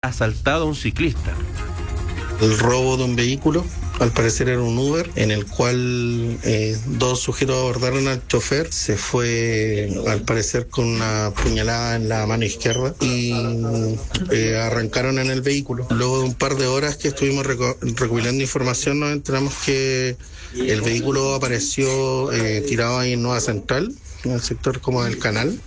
asaltado a un ciclista. El robo de un vehículo, al parecer era un Uber, en el cual dos sujetos abordaron al chofer. Se fue, al parecer, con una puñalada en la mano izquierda y arrancaron en el vehículo. Luego de un par de horas que estuvimos recopilando información, nos enteramos que el vehículo apareció tirado ahí en Nueva Central, en el sector como del Canal,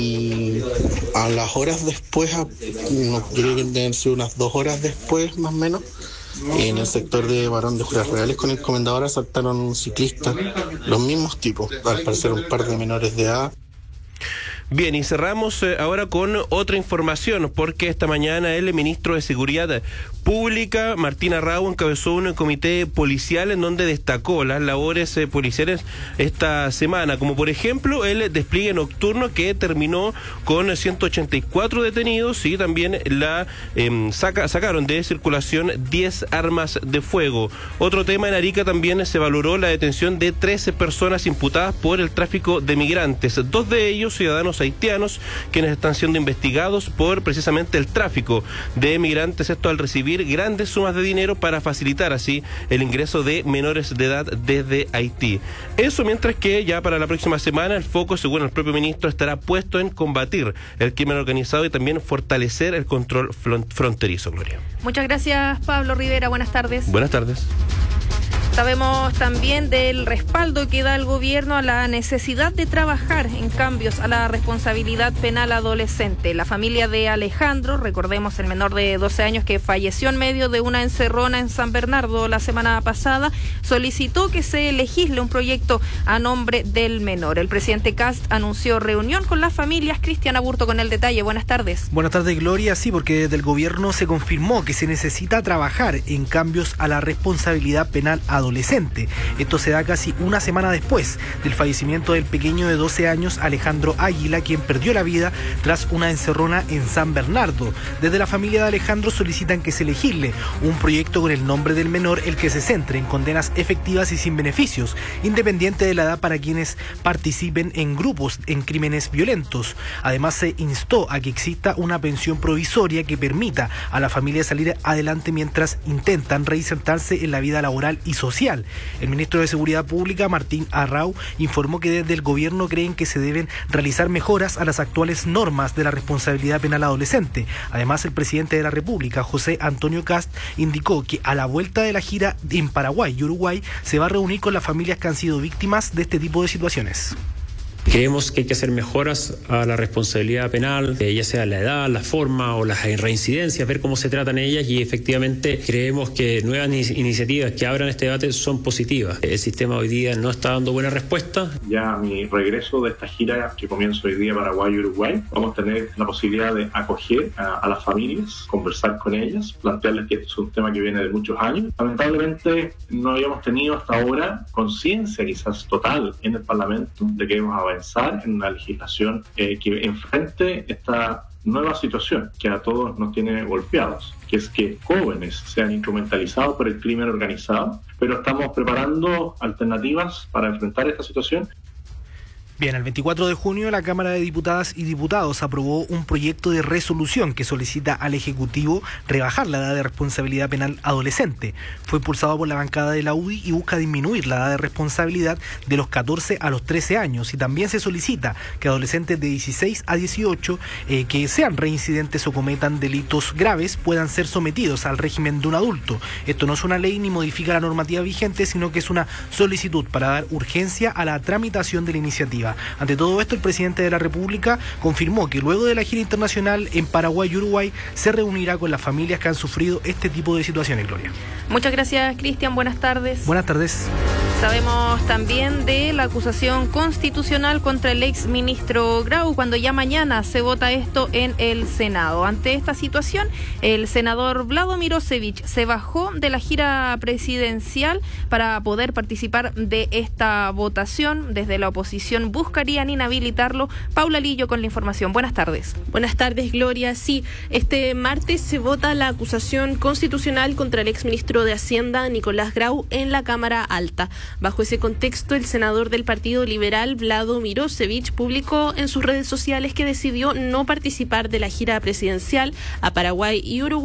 y a las horas después, creo que deben ser unas 2 horas después más o menos, en el sector de Barón de Juras Reales con el Comendador asaltaron a un ciclista, los mismos tipos, al parecer un par de menores de edad. Bien, y cerramos ahora con otra información, porque esta mañana el ministro de Seguridad Pública, Martín Arrau, encabezó un comité policial en donde destacó las labores policiales esta semana, como por ejemplo el despliegue nocturno que terminó con 184 detenidos y también sacaron de circulación 10 armas de fuego. Otro tema: en Arica también se valoró la detención de 13 personas imputadas por el tráfico de migrantes, 2 de ellos ciudadanos haitianos, quienes están siendo investigados por precisamente el tráfico de migrantes, esto al recibir grandes sumas de dinero para facilitar así el ingreso de menores de edad desde Haití. Eso mientras que ya para la próxima semana el foco, según el propio ministro, estará puesto en combatir el crimen organizado y también fortalecer el control fronterizo. Gloria. Muchas gracias, Pablo Rivera. Buenas tardes. Buenas tardes. Sabemos también del respaldo que da el gobierno a la necesidad de trabajar en cambios a la responsabilidad penal adolescente. La familia de Alejandro, recordemos el menor de 12 años que falleció en medio de una encerrona en San Bernardo la semana pasada, solicitó que se legisle un proyecto a nombre del menor. El presidente Kast anunció reunión con las familias. Cristian Aburto con el detalle. Buenas tardes. Buenas tardes, Gloria. Sí, porque desde el gobierno se confirmó que se necesita trabajar en cambios a la responsabilidad penal adolescente. Esto se da casi una semana después del fallecimiento del pequeño de 12 años Alejandro Águila, quien perdió la vida tras una encerrona en San Bernardo. Desde la familia de Alejandro solicitan que se legisle un proyecto con el nombre del menor, el que se centre en condenas efectivas y sin beneficios, independiente de la edad, para quienes participen en grupos en crímenes violentos. Además, se instó a que exista una pensión provisoria que permita a la familia salir adelante mientras intentan reinsertarse en la vida laboral y social. El ministro de Seguridad Pública, Martín Arrau, informó que desde el gobierno creen que se deben realizar mejoras a las actuales normas de la responsabilidad penal adolescente. Además, el presidente de la República, José Antonio Kast, indicó que a la vuelta de la gira en Paraguay y Uruguay se va a reunir con las familias que han sido víctimas de este tipo de situaciones. Creemos que hay que hacer mejoras a la responsabilidad penal, ya sea la edad, la forma o las reincidencias, ver cómo se tratan ellas, y efectivamente creemos que nuevas iniciativas que abran este debate son positivas. El sistema hoy día no está dando buena respuesta. Ya a mi regreso de esta gira que comienza hoy día Paraguay y Uruguay, vamos a tener la posibilidad de acoger a las familias, conversar con ellas, plantearles que este es un tema que viene de muchos años. Lamentablemente no habíamos tenido hasta ahora conciencia quizás total en el Parlamento de que hemos avanzado en una legislación que enfrente esta nueva situación que a todos nos tiene golpeados, que es que jóvenes sean instrumentalizados por el crimen organizado, pero estamos preparando alternativas para enfrentar esta situación. Bien, el 24 de junio la Cámara de Diputadas y Diputados aprobó un proyecto de resolución que solicita al Ejecutivo rebajar la edad de responsabilidad penal adolescente. Fue impulsado por la bancada de la UDI y busca disminuir la edad de responsabilidad de los 14 a los 13 años. Y también se solicita que adolescentes de 16 a 18 que sean reincidentes o cometan delitos graves puedan ser sometidos al régimen de un adulto. Esto no es una ley ni modifica la normativa vigente, sino que es una solicitud para dar urgencia a la tramitación de la iniciativa. Ante todo esto, el presidente de la República confirmó que luego de la gira internacional en Paraguay y Uruguay se reunirá con las familias que han sufrido este tipo de situaciones, Gloria. Muchas gracias, Cristian. Buenas tardes. Buenas tardes. Sabemos también de la acusación constitucional contra el ex ministro Grau, cuando ya mañana se vota esto en el Senado. Ante esta situación, el senador Vlado Mirosevich se bajó de la gira presidencial para poder participar de esta votación. Desde la oposición buscarían inhabilitarlo. Paula Lillo con la información. Buenas tardes. Buenas tardes, Gloria. Sí, este martes se vota la acusación constitucional contra el exministro de Hacienda, Nicolás Grau, en la Cámara Alta. Bajo ese contexto, el senador del Partido Liberal, Vlado Mirosevich, publicó en sus redes sociales que decidió no participar de la gira presidencial a Paraguay y Uruguay